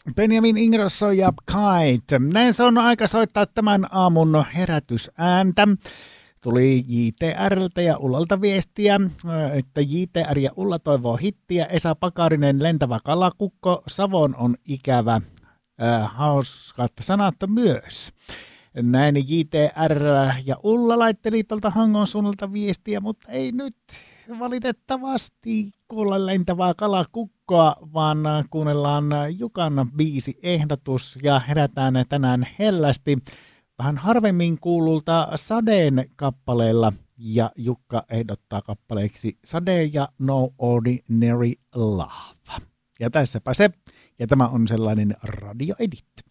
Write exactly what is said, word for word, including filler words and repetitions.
Benjamin Ingrosso ja Kite. Näin se on aika soittaa tämän aamun herätysääntä. Tuli J T R:ltä ja Ullalta viestiä, että J T R ja Ulla toivoo hittiä. Esa Pakarinen, lentävä kalakukko. Savon on ikävä. Äh, hauskat sanat myös. Näin J T R ja Ulla laitteli tuolta Hangon suunnalta viestiä, mutta ei nyt valitettavasti kuulla lentävää kalakukkoa, vaan kuunnellaan Jukan biisiehdotus ja herätään tänään hellästi vähän harvemmin kuululta Sadeen kappaleella, ja Jukka ehdottaa kappaleeksi Sade ja No Ordinary Love. Ja tässäpä se, ja tämä on sellainen radioedit.